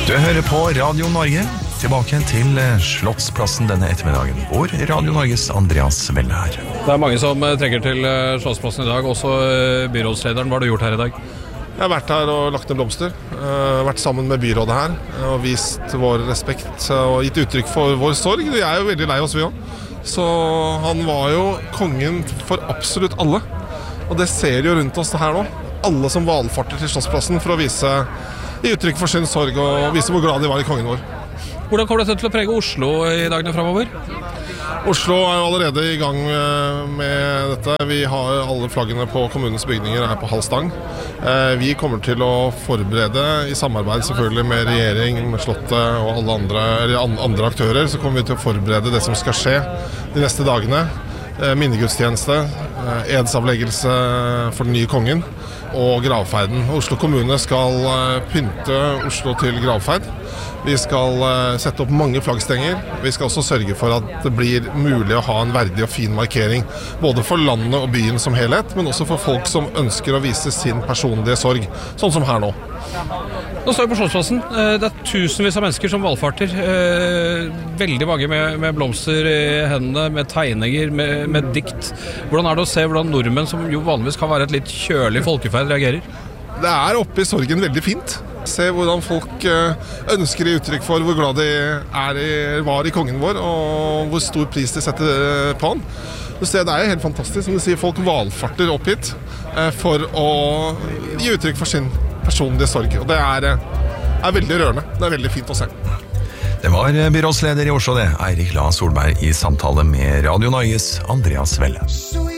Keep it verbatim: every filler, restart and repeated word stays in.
Du hører på Radio Norge. Tilbake til Slottsplassen denne ettermiddagen, hvor Radio Norges Andreas Welle her. Det er mange som trekker til Slottsplassen i dag, også byrådslederen. Hva har du gjort her i dag? Jeg har vært her og lagt ned blomster, vært sammen med byrådet her, og vist vår respekt og gitt uttrykk for vår sorg. Vi er jo veldig lei oss, vi også. Så han var jo kongen for absolutt alle, og det ser jo rundt oss her nå. Alle som valfarter til Slottsplassen for å vise i uttrykk for sin sorg og vise hvor glad de var i kongen vår. Hvordan kommer dette til å prege Oslo i dagene fremover? Oslo er jo allerede i gang med dette. Vi har alle flaggene på kommunens bygninger her på halv stang. Vi kommer til å forberede, i samarbeid selvfølgelig med regjering, med Slottet og alle andre, eller andre aktører, så kommer vi til å forberede det som skal skje de neste dagene. Minnegudstjeneste, edsavleggelse for den nye kongen og gravferden. Oslo kommune skal pynte Oslo til gravferd. Vi skal sette opp mange flaggstenger. Vi skal også sørge for at det blir mulig å ha en verdig og fin markering, både for landet og byen som helhet, men også for folk som ønsker å vise sin personlige sorg, sånn som her nå. Nå står vi på Slottsplassen. Det er tusenvis av mennesker som valfarter. Veldig mange med, med blomster i hendene, med tegninger, med, med dikt. Hvordan er det å se hvordan nordmenn, som jo vanligvis kan være et litt kjølig folkeferd, reagerer? Det er oppe i sorgen veldig fint. Se hvordan folk ønsker i uttrykk for hvor glad de er i, var i kongen vår, og hvor stor pris de setter på han. Det er helt fantastisk, som du sier, folk valfarter opp hit for å gi uttrykk for sin personlige sorg, og det er, er veldig rørende. Det er veldig fint å se. Det var byrådsleder i Oslo, det, Eirik La Solberg, i samtale med Radio Norges Andreas Welle.